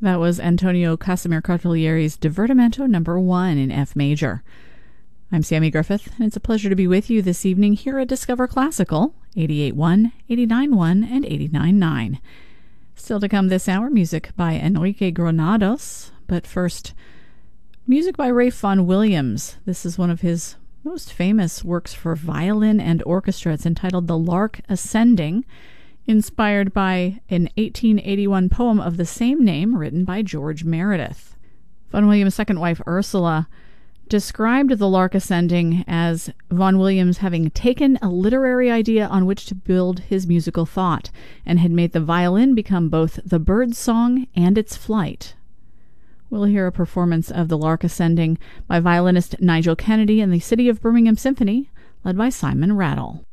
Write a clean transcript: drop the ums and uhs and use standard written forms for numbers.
That was Antonio Casimir Cartoglieri's Divertimento No. 1 in F major. I'm Sammy Griffith, and it's a pleasure to be with you this evening here at Discover Classical, 88.1, 89.1, and 89.9. Still to come this hour, music by Enrique Granados, but first, music by Ralph Vaughan Williams. This is one of his most famous works for violin and orchestra. It's entitled The Lark Ascending, inspired by an 1881 poem of the same name written by George Meredith. Vaughan Williams' second wife, Ursula, described The Lark Ascending as Vaughan Williams having taken a literary idea on which to build his musical thought, and had made the violin become both the bird's song and its flight. We'll hear a performance of The Lark Ascending by violinist Nigel Kennedy and the City of Birmingham Symphony, led by Simon Rattle.